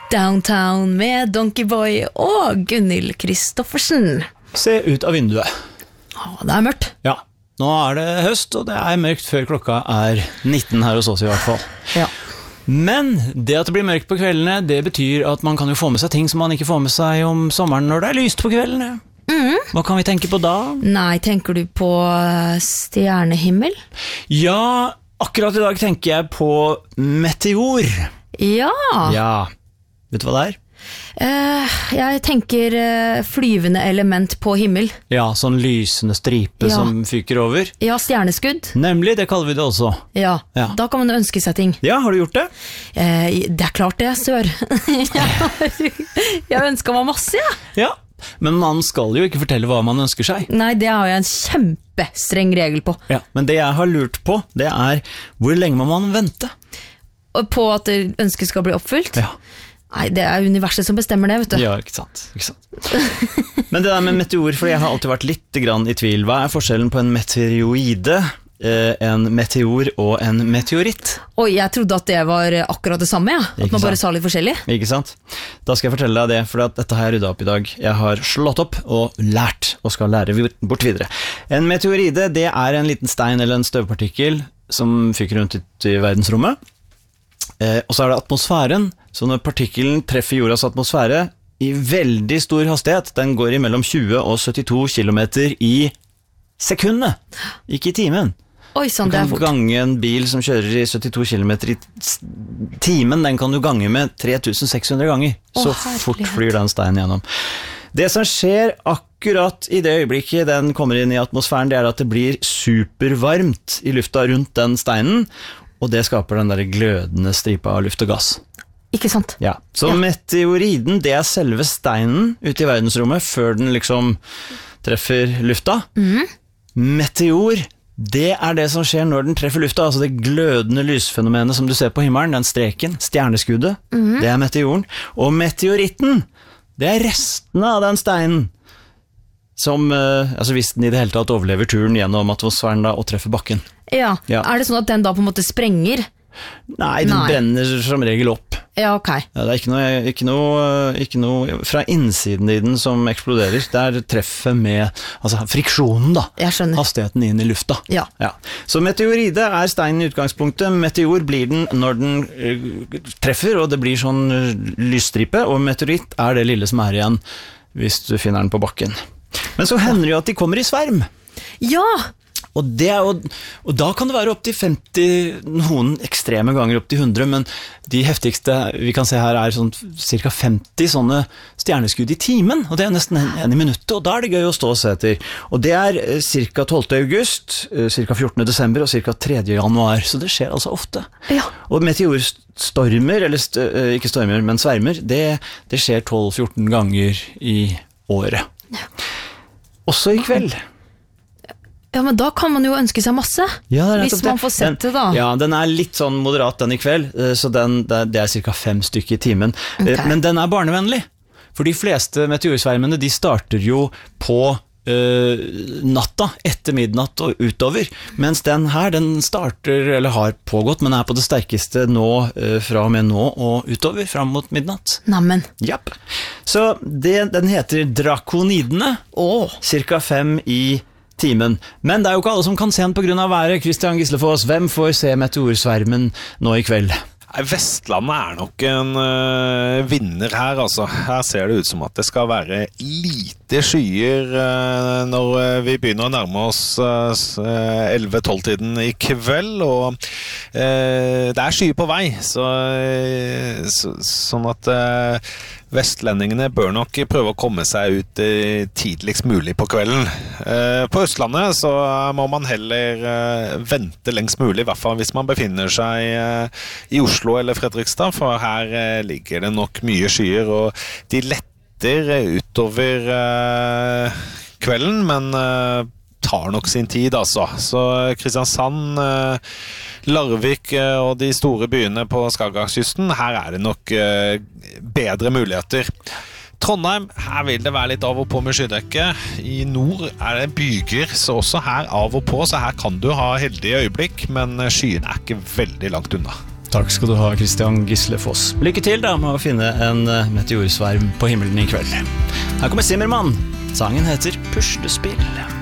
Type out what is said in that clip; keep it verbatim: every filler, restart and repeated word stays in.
Downtown med Donkey Boy og Gunhild Kristoffersen. Se ut av vinduet. Å, det er mørkt. Ja, nå er det høst, og det er mørkt før klokka er nitten her hos oss i hvert fall. Ja. Men det at det blir mørkt på kveldene, det betyr at man kan jo få med seg ting som man ikke får med seg om sommeren når det er lyst på kveldene. Mm. Hva kan vi tenke på da? Nei, tenker du på stjernehimmel? Ja, akkurat i dag tenker jeg på meteor. Ja. Ja, vet du hva det er? Uh, jeg tenker uh, flyvende element på himmel. Ja, sånn lysende stripe ja. Som fyker over. Ja, stjerneskudd. Nemlig, det kaller vi det også. Ja, ja. Da kan man ønske seg ting. Ja, har du gjort det? Uh, det er klart det, sør. Jeg ønsker meg masse, ja. Ja, men man skal jo ikke fortelle hva man ønsker seg. Nei, det har jeg en kjempestreng regel på. Ja, men det jeg har lurt på, det er hvor lenge må man vente? På at ønsket skal bli oppfylt? Ja. Nei, det er universet som bestemmer det, vet du. Ja, ikke sant, ikke sant. Men det der med meteor, for jeg har alltid vært litt grann i tvil. Hva er forskjellen på en meteoroide, en meteor og en meteoritt? Oi, jeg trodde at det var akkurat det samme, ja. At ikke man bare sant? Sa litt forskjellig. Ikke sant? Da skal jeg fortelle deg det, for at dette har jeg ryddet opp i dag. Jeg har slått opp og lært, og skal lære bort videre. En meteoride, det er en liten stein eller en støvpartikkel som fyker rundt i verdensrommet. Eh, og så er det atmosfæren, så når partikkelen treffer jordas atmosfære i veldig stor hastighet, den går i mellom tjue og syttito kilometer i sekundet, ikke i timen. Oi, sånn, du kan det er fort. Gange en bil som kjører i syttito kilometer i timen, den kan du gange med tre tusen seks hundre ganger. Å, så fort flyr den steinen gjennom. Det som skjer akkurat i det øyeblikket den kommer inn i atmosfæren, det er at det blir supervarmt i lufta rundt den steinen, og det skaper den der glødende stripa av luft og gass. Ikke sant? Ja. Så ja. Meteoriden, det er selve steinen ute i verdensrommet før den liksom treffer lufta. Mm. Meteor, det er det som skjer når den treffer lufta, altså det glødende lysfenomenet som du ser på himmelen, den streken, stjerneskuddet, mm. det er meteoren. Og meteoritten, det er restene av den steinen som, altså hvis den i det hele tatt overlever turen gjennom atmosfæren da, og treffer bakken. Ja. ja, er det sånn at den da på en måte sprenger? Nei, den Nei. brenner som regel opp. Ja, ok. Ja, det er ikke noe, ikke, noe, ikke noe fra innsiden i den som eksploderer. Det er treffet med altså, friksjonen da. Jeg skjønner. Hastigheten inn i lufta. Ja. ja. Så meteoride er steinen i utgangspunktet. Meteor blir den når den uh, treffer, og det blir sånn lysstripe, og meteoritt er det lille som er igjen hvis du finner den på bakken. Men så hender det jo at de kommer i sverm. Ja! Og, det er jo, og da kan det være opp til femti, noen ekstreme ganger opp til hundre, men de heftigste vi kan se her er sånn cirka femti sånne stjerneskudd i timen, og det er nesten en, en i minuttet, og da er det gøy å stå og se etter. Og det er cirka tolvte august, cirka fjortende desember og cirka tredje januar, så det skjer altså ofte. Ja. Og meteorstormer, eller st- ikke stormer, men svermer, det, det skjer tolv til fjorten ganger i året. Ja. Også i kveld. Ja, men da kan man jo ønske seg masse, ja, hvis man får sett det da. Ja, den er litt sånn moderat den i kveld, så den, det er cirka fem stykker i timen. Okay. Men den er barnevennlig, for de fleste meteorsvermene, de starter jo på uh, natta, etter midnatt og utover, mens den her, den starter, eller har pågått, men er på det sterkeste nå, uh, fra og med nå og utover, fram mot midnatt. Nammen. Japp. Så det, den heter Drakonidene, oh. cirka fem i timen. Men det er jo ikke alle som kan se den på grunn av været. Kristian Gislefoss, hvem får se meteorsvermen nå i kveld? Vestlandet er nok en uh, vinner her, altså. Her ser det ut som at det skal være lite skyer uh, når vi begynner å nærme oss uh, elleve-tolv-tiden i kveld, og uh, det er skyer på vei, så, uh, så, sånn at uh, vestlendingene bør nok prøve å komme seg ut eh, tidligst mulig på kvelden. Eh, på Østlandet så må man heller eh, vente lengst mulig, i hvert fall hvis man befinner seg eh, i Oslo eller Fredrikstad, for her eh, ligger det nok mye skyer, og de letter eh, utover eh, kvelden, men eh, tar nok sin tid, altså. Så Kristiansand, eh, Larvik og de store byene på Skagerrakkysten, her er det nok eh, bedre muligheter. Trondheim, her vil det være litt av og på med skydekke. I nord er det byger, så også her av og på, så her kan du ha heldige øyeblikk, men skyen er ikke veldig langt unna. Takk skal du ha, Christian Gisle Foss. Lykke til da med å finne en meteorsverm på himmelen i kveld. Her kommer Zimmermann. Sangen heter Puslespill.